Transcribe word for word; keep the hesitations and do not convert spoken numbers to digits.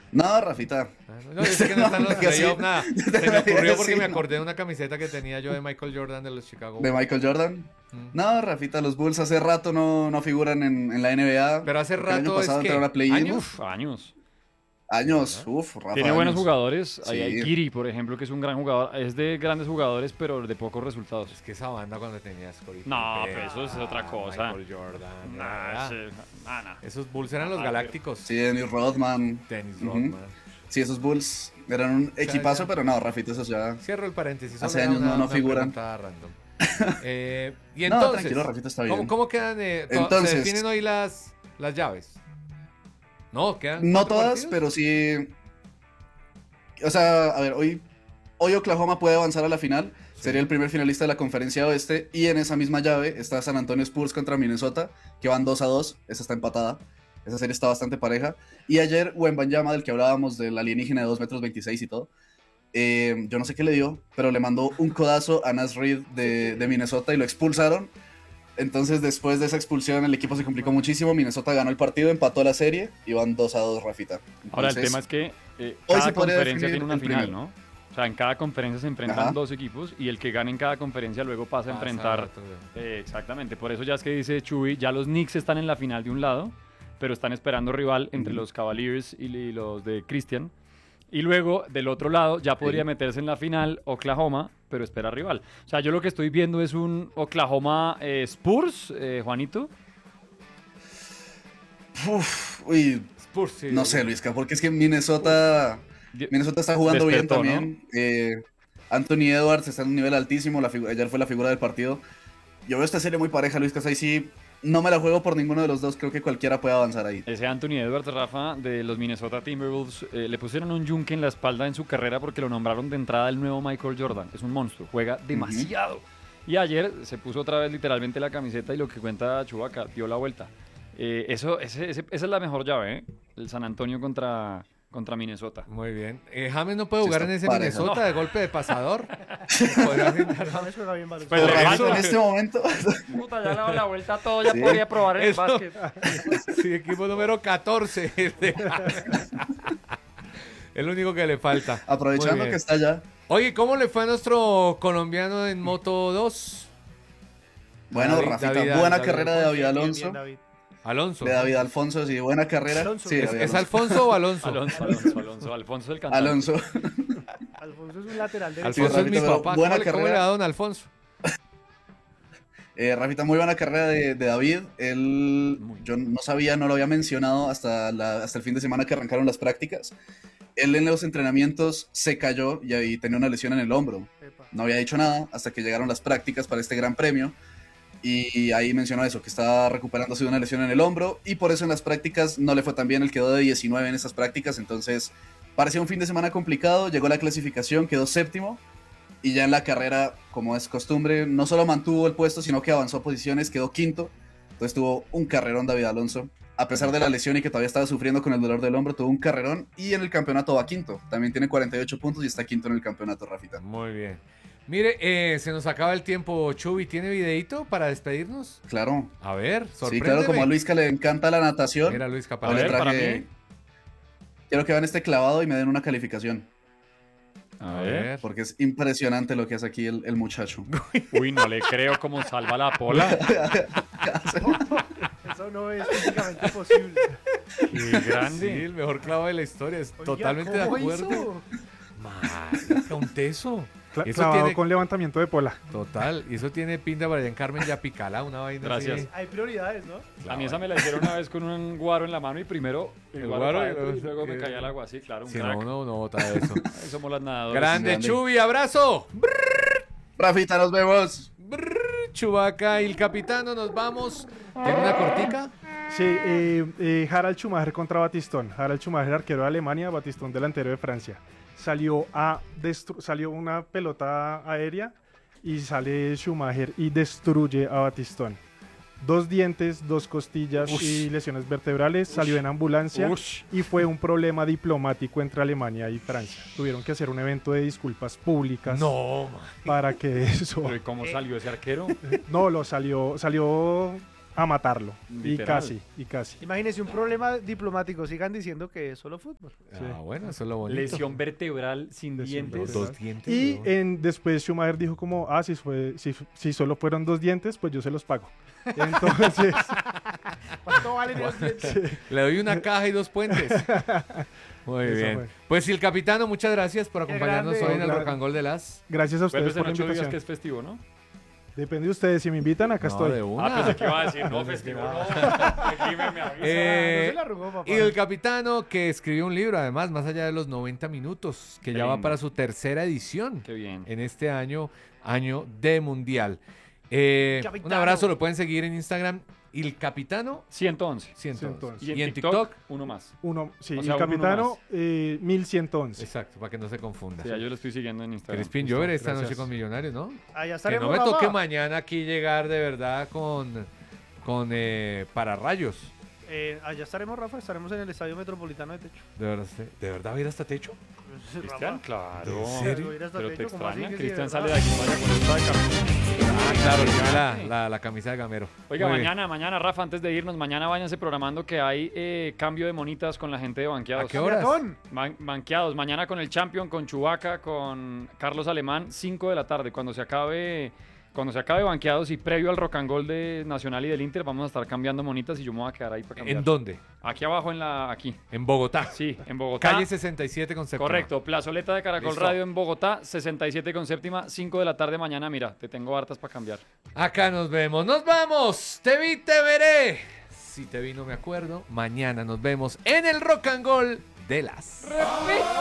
No, Rafita. Ah, no, no, es que no están los que sí. playoffs, nada. Se me Sí, ocurrió porque me no. acordé de una camiseta que tenía yo de Michael Jordan de los Chicago De Bulls. Michael Jordan. Mm. No, Rafita, los Bulls hace rato no, no figuran en, en la N B A. Pero hace Porque el año rato es pasado entraron que a play-in. años. Uf, años. Años, ¿Verdad? uf, Rafa, Tiene buenos años. jugadores. Ahí hay Sí. Giri, por ejemplo, que es un gran jugador. Es de grandes jugadores, pero de pocos resultados. Es que esa banda cuando tenía Scottie No, Pippen, pero eso es otra cosa. Michael Jordan. Nah, ¿verdad? sí, nah, nah. Esos Bulls eran los Ah, galácticos. Sí, Dennis Rodman. Dennis Ujú. Rodman. Sí, esos Bulls eran un equipazo, ya. pero no, Rafita, esos ya. Cierro el paréntesis. solo Hace era años una- no- no una figuran. pregunta random. Eh, y No, entonces, tranquilo, Rafita está ¿cómo, bien. cómo quedan? Eh, to- Entonces- ¿Se definen hoy las, las llaves? No, quedan. No cuatro todas, partidos? pero sí. O sea, a ver, hoy, hoy Oklahoma puede avanzar a la final. Sí. Sería el primer finalista de la conferencia oeste. Y en esa misma llave está San Antonio Spurs contra Minnesota, que van dos a dos. Esa está empatada. Esa serie está bastante pareja. Y ayer, Wembanyama, del que hablábamos, del alienígena de dos metros veintiséis y todo. eh, yo no sé qué le dio, pero le mandó un codazo a Nas Reed de, de Minnesota y lo expulsaron. Entonces, después de esa expulsión, el equipo se complicó muchísimo. Minnesota ganó el partido, empató la serie y van dos a dos, Rafita. Ahora, el Entonces, tema es que eh, hoy cada se podría conferencia definir tiene una el final, primero. ¿no? O sea, en cada conferencia se enfrentan Ajá. dos equipos y el que gane en cada conferencia luego pasa a Pasa enfrentar. al otro. Eh, exactamente, por eso ya es que dice Chuy, ya los Knicks están en la final de un lado, pero están esperando rival entre Ujú. los Cavaliers y, y los de Christian. Y luego, del otro lado, ya podría Sí. meterse en la final Oklahoma, pero espera rival. O sea, yo lo que estoy viendo es un Oklahoma eh, Spurs, eh, Juanito. Uf, uy, Spurs, sí. no sé, Luisca, porque es que Minnesota, Di- Minnesota está jugando Despertó, bien también. Eh, Anthony Edwards está en un nivel altísimo. La figu- ayer fue la figura del partido. Yo veo esta serie muy pareja, Luisca. Ahí sí, no me la juego por ninguno de los dos. Creo que cualquiera puede avanzar ahí. Ese Anthony Edwards, Rafa, de los Minnesota Timberwolves, eh, le pusieron un yunque en la espalda en su carrera porque lo nombraron de entrada el nuevo Michael Jordan. Es un monstruo, juega demasiado. Y ayer se puso otra vez literalmente la camiseta y lo que cuenta Chubaca, dio la vuelta. Eh, eso, ese- ese- esa es la mejor llave, ¿eh? El San Antonio contra, contra Minnesota. Muy bien. Eh, James no puede Sí, jugar en está ese pareja. Minnesota No. de golpe de pasador. Podría brindar- James juega bien baloncesto. Pues le Rafita, falta. en este momento. Puta, ya le ha dado la vuelta a todo, ya Sí. podría probar en el Eso. básquet. Sí, equipo número catorce. Es lo único que le falta. Muy Aprovechando bien. que está allá. Oye, ¿cómo le fue a nuestro colombiano en Moto dos? Bueno, David- Rafita, David- buena David carrera de Alfonso. David Bien, bien, Alonso. David. Alonso. De David Alfonso, sí, buena carrera. Alonso. Sí, ¿Es, David ¿Es Alonso. Alfonso o Alonso? Alonso, Alonso, Alonso, Alfonso el cantante. Alonso. Alfonso es un lateral derecho. Alfonso Sí, es mi Rafita, pero papá. buena ¿Cómo, le- cómo le carrera. da don Alfonso? Eh, Rafita, muy buena carrera de, de David. Él, Muy. yo no sabía, no lo había mencionado hasta, la- hasta el fin de semana que arrancaron las prácticas. Él en los entrenamientos se cayó y ahí tenía una lesión en el hombro. Epa. No había dicho nada hasta que llegaron las prácticas para este gran premio. Y ahí mencionó eso, que estaba recuperándose de una lesión en el hombro. Y por eso en las prácticas no le fue tan bien. Él quedó de diecinueve en esas prácticas. Entonces parecía un fin de semana complicado. Llegó la clasificación, quedó séptimo. Y ya en la carrera, como es costumbre, no solo mantuvo el puesto, sino que avanzó posiciones, quedó quinto. Entonces tuvo un carrerón David Alonso. A pesar de la lesión y que todavía estaba sufriendo con el dolor del hombro, tuvo un carrerón. Y en el campeonato va quinto. También tiene cuarenta y ocho puntos y está quinto en el campeonato, Rafita. Muy bien. Mire, eh, se nos acaba el tiempo, Chubi. ¿Tiene videito para despedirnos? Claro. A ver, Sí, sorpréndeme. claro, como a Luisca le encanta la natación. Mira, Luis A Capaz. hoy le ver, para traje- mí. Quiero que vean este clavado y me den una calificación. A ver. Porque es impresionante lo que hace aquí el, el muchacho. Uy, no le creo cómo salva la pola. Eso no es físicamente posible. Qué Sí, grande. el mejor clavo de la historia. Es Oiga, totalmente de ¿cómo acuerdo. hizo? Marica, un teso. Cla- Eso clavado tiene- con levantamiento de pola. Total. Y eso tiene pinta para allá en Carmen Yapicala, una vaina Gracias. así. Hay prioridades, ¿no? A mí esa me la hicieron una vez con un guaro en la mano y primero el, El guaro, guaro para y adentro y luego- luego me que- caía al agua. Sí, claro, un Si crack. no, uno no bota eso. Ahí somos las nadadoras. Grande, grande. Chubi, abrazo. Rafita, nos vemos. Brrr, Chubaca y el capitano, nos vamos. ¿Tiene una cortica? Sí, eh, eh, Harald Schumacher contra Batistón. Harald Schumacher, arquero de Alemania, Batistón, delantero de Francia. Salió, a destru- salió una pelota aérea y sale Schumacher y destruye a Batistón. Dos dientes, dos costillas Ush. y lesiones vertebrales. Salió en ambulancia Ush. y fue un problema diplomático entre Alemania y Francia. Tuvieron que hacer un evento de disculpas públicas No, man. para que eso... Pero ¿y cómo salió ese arquero? No, lo salió, salió a matarlo. Y Literal. casi, y casi. Imagínese un problema diplomático, sigan diciendo que es solo fútbol. Ah, bueno, eso es lo bonito. Lesión vertebral sin Lesión dientes. vertebral. Dos dientes. Y weón. en, después Schumacher dijo como, ah, si, fue, si, si solo fueron dos dientes, pues yo se los pago. Entonces, ¿Cuánto valen los dientes? Le doy una caja y dos puentes. Muy Eso bien. fue. Pues sí, el capitano, muchas gracias por Qué acompañarnos grande. hoy en el Claro. Rock and Roll de las. gracias a ustedes Vuelves por en la ocho días invitación. que es festivo, ¿no? Depende de ustedes, si me invitan, acá No, estoy. de una. Ah, pensé que iba a decir, no, No, festivo no. no. Aquí me, me avisa. Eh, no se la arrugó, papá. Y el capitano que escribió un libro, además, más allá de los noventa minutos, que Qué ya va lindo. para su tercera edición Qué bien. en este año, año de Mundial. Eh, un Capitano. abrazo, lo pueden seguir en Instagram. Y el capitano, ciento once. ciento once. ciento once. Y en, Y en TikTok, TikTok, uno más. Uno, sí, O y sea, el un uno capitano, más. eh, mil ciento once. exacto, para que no se confunda. Sí, ya yo lo estoy siguiendo en Instagram. Crispin, Listo, yo veré esta gracias. noche con Millonarios, ¿no? Allá Que estaremos, no me Rafa. toque mañana aquí llegar de verdad con, con eh, pararrayos. Eh, allá estaremos, Rafa. Estaremos en el Estadio Metropolitano de Techo. ¿De verdad, ¿De verdad va a ir hasta techo? Cristian, claro. ¿En serio? Voy a ir hasta Pero te Techo, ¿cómo así extraña. que sí, Cristian de sale de verdad? aquí vaya con esta de camisa. Ah, claro, tiene la, la, la camisa de gamero. Oiga, Muy bien. mañana, mañana, Rafa, antes de irnos, mañana váyanse programando que hay eh, cambio de monitas con la gente de Banqueados. ¿A qué horas? Maratón. Man- banqueados, mañana con el Champion, con Chubaca, con Carlos Alemán, cinco de la tarde. Cuando se acabe, cuando se acabe Banqueados y previo al Rock and Roll de Nacional y del Inter, vamos a estar cambiando monitas y yo me voy a quedar ahí para cambiar. ¿En dónde? Aquí abajo en la, aquí, En Bogotá. sí, en Bogotá. Calle sesenta y siete con séptima. Correcto, plazoleta de Caracol Listo. Radio en Bogotá, sesenta y siete con séptima, cinco de la tarde mañana. Mira, te tengo hartas para cambiar. Acá nos vemos. ¡Nos vamos! Te vi, te veré. Si te vi, no me acuerdo. Mañana nos vemos en el Rock and Roll de las.